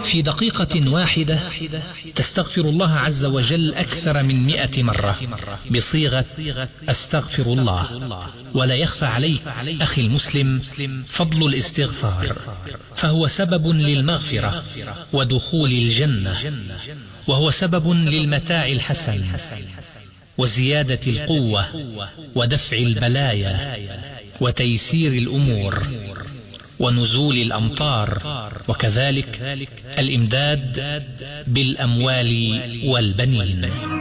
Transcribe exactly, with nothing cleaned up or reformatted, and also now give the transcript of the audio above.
في دقيقة واحدة تستغفر الله عز وجل أكثر من مئة مرة بصيغة أستغفر الله. ولا يخفى عليك أخي المسلم فضل الاستغفار، فهو سبب للمغفرة ودخول الجنة، وهو سبب للمتاع الحسن وزيادة القوة ودفع البلايا وتيسير الأمور ونزول الأمطار، وكذلك الإمداد بالأموال والبنين.